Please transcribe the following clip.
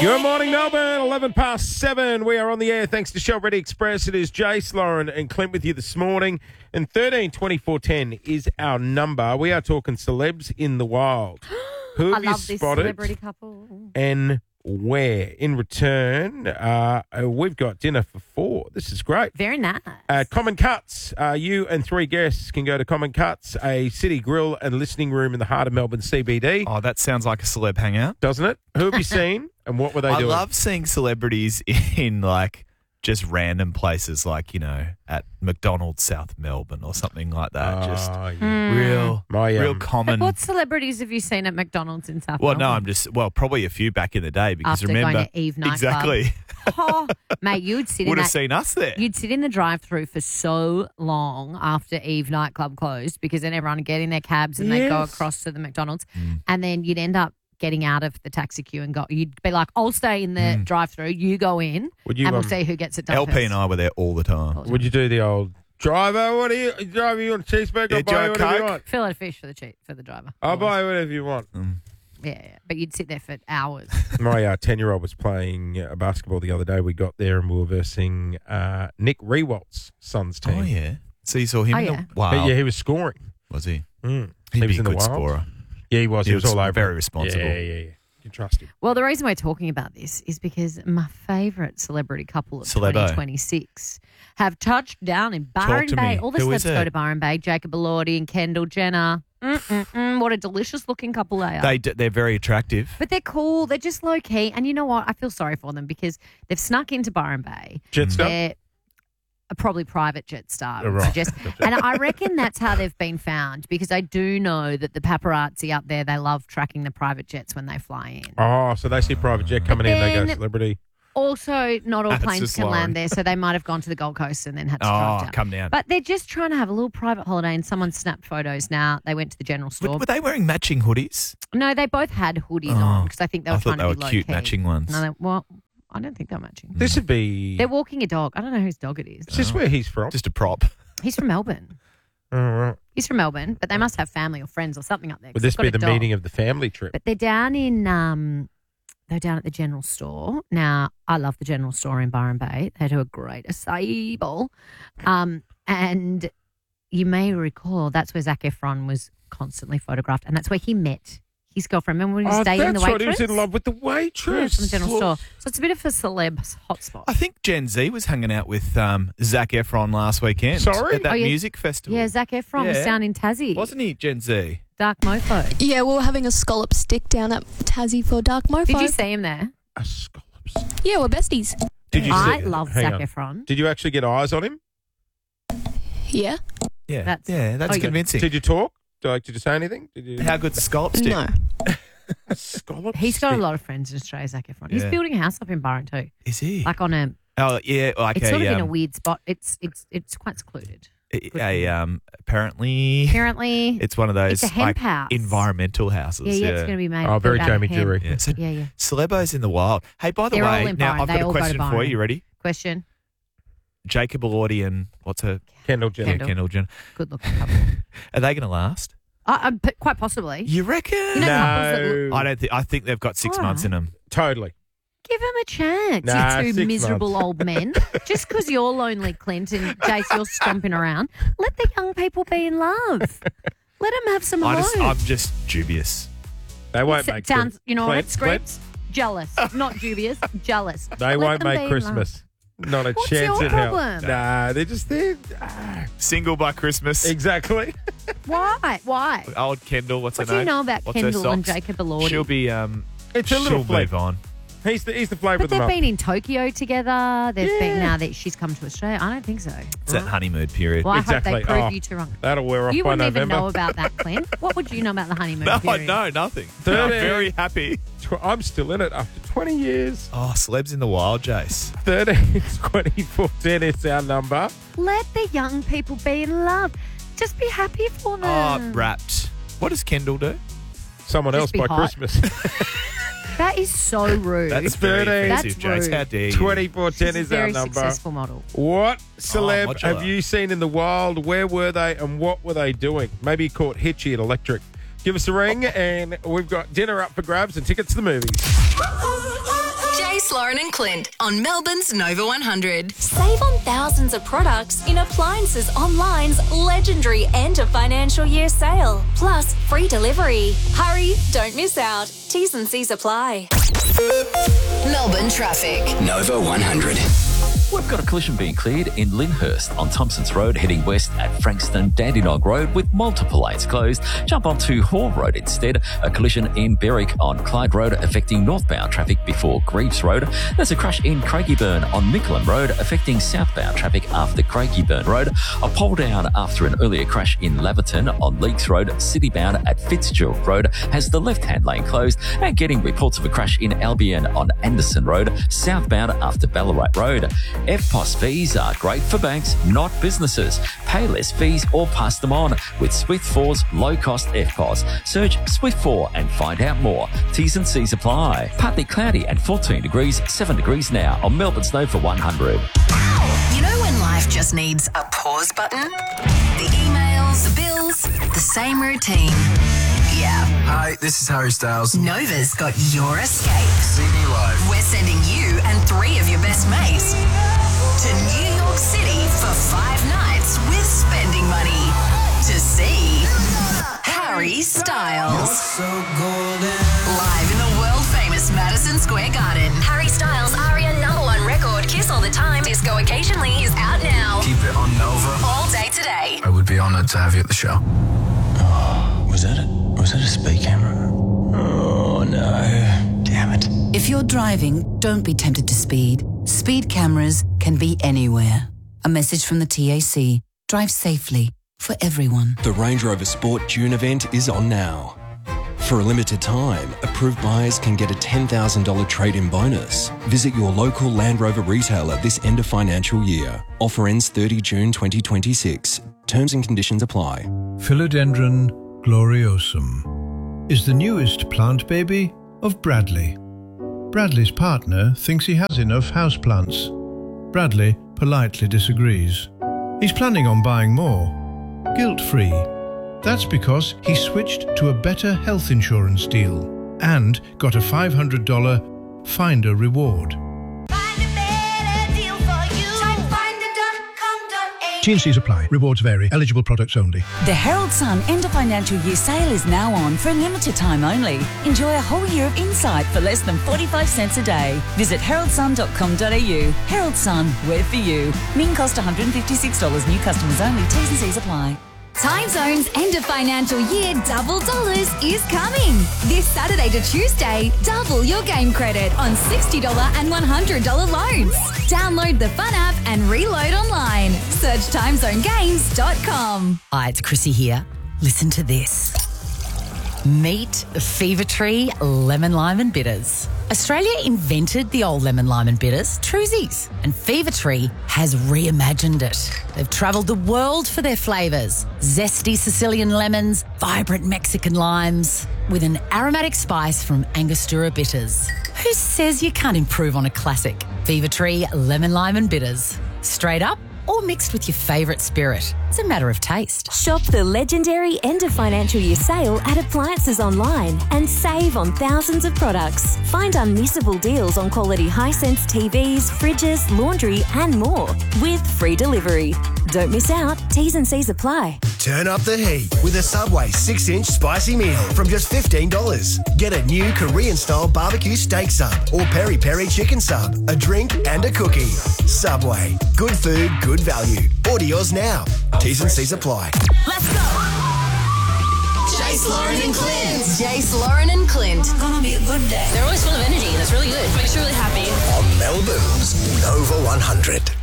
Good morning, Melbourne. 7:11. We are on the air thanks to Shell Ready Express. It is Jace, Lauren and Clint with you this morning. And 132410 is our number. We are talking celebs in the wild. Who I have you love this spotted celebrity couple. and where? In return, we've got dinner for 4. This is great. Very nice. Common Cuts. You and 3 guests can go to Common Cuts, a city grill and listening room in the heart of Melbourne CBD. Oh, that sounds like a celeb hangout. Doesn't it? Who have you seen and what were they I doing? love seeing celebrities in like just random places, like, you know, at McDonald's South Melbourne or something like that. Just real common. What celebrities have you seen at McDonald's in South Well, no, Melbourne? probably a few back in the day because After remember going to Eve nightclub. exactly Oh, mate, you'd sit would in have seen us there. You'd sit in the drive-through for so long after Eve nightclub closed because then everyone would get in their cabs and they'd go across to the McDonald's and then you'd end up getting out of the taxi queue and you'd be like, I'll stay in the drive-through, you go in, Would you, and we'll see who gets it done LP first. and I were there all the time. Would you do the old driver? What do you want a cheeseburger? Yeah, I'll buy you whatever you Coke? want. Fill a fish for the driver. I'll buy you whatever you want. Yeah, but you'd sit there for hours. My 10-year-old was playing basketball the other day. We got there and we were versing Nick Rewalt's son's team. Oh, yeah. So you saw him in the But wild. yeah, he was scoring. Was he? Mm. He'd He be was a in the good wild. scorer. Yeah, he was. He was all over. very it. responsible. Yeah. You can trust him. Well, the reason we're talking about this is because my favourite celebrity couple of Celebo. 2026 have touched down in Talk Byron to Bay. me. All the Who celebs is go it? to Byron Bay. Jacob Elordi and Kendall Jenner. What a delicious looking couple they are. They're very attractive. But they're cool. They're just low key. And you know what? I feel sorry for them because they've snuck into Byron Bay. Jetstar? They're probably private Jetstar. I would Right. suggest. And I reckon that's how they've been found because I do know that the paparazzi up there, they love tracking the private jets when they fly in. Oh, so they see private jet coming in, they go then- celebrity. Also, not all That's planes just can Lauren. land there, so they might have gone to the Gold Coast and then had to drive Oh, down. come down. But they're just trying to have a little private holiday, and someone snapped photos now. They went to the general store. Were they wearing matching hoodies? No, they both had hoodies on because I think they were I trying thought they to be were cute low-key. matching ones. No, well, I don't think they're matching. This would be... They're walking a dog. I don't know whose dog it is. Is this where he's from? Just a prop. He's from Melbourne. All right. He's from Melbourne, but they must have family or friends or something up there. 'cause Would this they've be got the a dog. meeting of the family trip? But they're down in they're down at the general store. Now, I love the general store in Byron Bay. They do a great acai bowl. And you may recall that's where Zac Efron was constantly photographed, and that's where he met his girlfriend. Remember when he stayed in the that's right. waitress? He was in love with the Yeah, waitress. from the general store. So it's a bit of a celeb hotspot. I think Gen Z was hanging out with Zac Efron last weekend. Sorry? At that Oh, yeah. music festival. Yeah, Zac Efron was Yeah. down in Tassie. Wasn't he Gen Z? Dark Mofo. Yeah, we were having a scallop stick down at Tassie for Dark Mofo. Did you see him there? A scallops. Yeah, we're besties. Did you I see? love Hang Zac on. Efron. Did you actually get eyes on him? Yeah? Yeah. That's- That's oh, yeah. convincing. Did you talk? Did you say anything? Did you? How good's the scallop stick? No. A scallop He's got a stick? lot of friends in Australia, Zac Efron. He's Yeah. building a house up in Byron too. Is he? Like on a, Oh, yeah. Like it's sort of in a a, weird spot. It's quite secluded. apparently, Apparently, it's one of those it's a hemp like house. environmental houses. yeah, it's going to be made. Oh, very built out of Jamie hemp. Jury. Yeah. So Yeah. celebos in the wild. Hey, by the They're all way, in now Byron. I've They got a all go to question for Byron. you. You ready? Question. Jacob Elordi and what's her? Kendall Jenner. Kendall. Kendall Jenner. Good looking couple. Are they going to last? Quite possibly. You reckon? You know, couples that look, No. I don't think. I think they've got 6 All months in them. Totally. give them a chance. Nah, you 6 two miserable months. old men. Just because you're lonely, Clint, and Jace, you're stomping around. Let the young people be in love. Let them have some alone. I'm just dubious. They won't make Sounds, you know what it Clint, screams? Jealous. Not dubious. Jealous. They Let won't them be make in Christmas. Not a What's chance your in hell. problem? Nah, they're just there. Single by Christmas. Exactly. love. Why? Old Kendall. What's What her do name? you know about What's her Kendall and socks? Jacob Elordi? She'll be. It's a little she'll flip. move on. He's the flavour But of the they've month. been in Tokyo together. They've been now that she's come to Australia. I don't think so. It's that honeymoon period. Well, I Exactly. hope they prove Oh. you two wrong. That'll wear off You by wouldn't November. even know about that, Clint. What would you know about the honeymoon No, period? nothing. 30. I'm very happy. I'm still in it after 20 years. Oh, celebs in the wild, Jace. 13-24-10 is our number. Let the young people be in love. Just be happy for them. Oh, wrapped. What does Kendall do? Someone Just else be by hot. Christmas. That is so rude. That's very 13. offensive, That's Jace. rude. How dare you? 24-10 She's a is our very number. successful model. What celeb modular. have you seen in the wild? Where were they and what were they doing? Maybe you caught Hitchy at Electric. Give us a ring and we've got dinner up for grabs and tickets to the movies. Jace, Lauren and Clint on Melbourne's Nova 100. Save on thousands of products in Appliances Online's legendary end of financial year sale. Plus free delivery. Hurry, don't miss out. T's and C's apply. Melbourne traffic. Nova 100. We've got a collision being cleared in Lyndhurst on Thompson's Road heading west at Frankston Dandenong Road with multiple lanes closed. Jump onto Hall Road instead. A collision in Berwick on Clyde Road affecting northbound traffic before Greaves Road. There's a crash in Craigieburn on Mickleham Road affecting southbound traffic after Craigieburn Road. A pole down after an earlier crash in Laverton on Leeks Road. Citybound at Fitzgerald Road has the left-hand lane closed, and getting reports of a crash in Albion on Anderson Road southbound after Ballarat Road. EFTPOS fees are great for banks, not businesses. Pay less fees or pass them on with Swift 4's low-cost EFTPOS. Search Swift 4 and find out more. T's and C's apply. Partly cloudy and 14 degrees, 7 degrees now on Melbourne's Nova 100. You know when life just needs a pause button? The emails, the bills, the same routine. Yeah. Hi, this is Harry Styles. Nova's got your escape. See me live. We're sending you and 3 of your best mates to New York City for 5 nights with spending money to see Harry Styles. Live in the world-famous Madison Square Garden. Harry Styles' ARIA #1 record, Kiss All the Time, Disco Occasionally, is out now. Keep it on Nova. All day today. I would be honoured to have you at the show. Was that a speed camera? Oh, no. Damn it. If you're driving, don't be tempted to speed. Speed cameras can be anywhere. A message from the TAC. Drive safely for everyone. The Range Rover Sport June event is on now. For a limited time, approved buyers can get a $10,000 trade-in bonus. Visit your local Land Rover retailer this end of financial year. Offer ends 30 June 2026. Terms and conditions apply. Philodendron gloriosum is the newest plant baby of Bradley. Bradley's partner thinks he has enough houseplants. Bradley politely disagrees. He's planning on buying more, guilt-free. That's because he switched to a better health insurance deal and got a $500 Finder reward. T&Cs apply. Rewards vary. Eligible products only. The Herald Sun end of financial year sale is now on for a limited time only. Enjoy a whole year of insight for less than 45 cents a day. Visit heraldsun.com.au. Herald Sun, we're for you. Min cost $156. New customers only. T's and C's apply. Time Zone's end of financial year double dollars is coming. This Saturday to Tuesday, double your game credit on $60 and $100 loans. Download the Fun app and reload online. Search timezonegames.com. Hi, it's Chrissy here. Listen to this. Meet Fever Tree Lemon Lime and Bitters. Australia invented the old lemon lime and bitters, Truzies, and Fever Tree has reimagined it. They've travelled the world for their flavours. Zesty Sicilian lemons, vibrant Mexican limes, with an aromatic spice from Angostura bitters. Who says you can't improve on a classic? Fever Tree Lemon Lime and Bitters. Straight up or mixed with your favourite spirit. It's a matter of taste. Shop the legendary end of financial year sale at Appliances Online and save on thousands of products. Find unmissable deals on quality Hisense TVs, fridges, laundry and more with free delivery. Don't miss out. T's and C's apply. Turn up the heat with a Subway 6-inch spicy meal from just $15. Get a new Korean-style barbecue steak sub or peri-peri chicken sub, a drink and a cookie. Subway. Good food, good value. Order yours now. T's and C's apply. Let's go. Jace, Lauren and Clint. Jace, Lauren and Clint. It's gonna be a good day. They're always full of energy and it's really good. Makes you really happy. On Melbourne's Nova 100.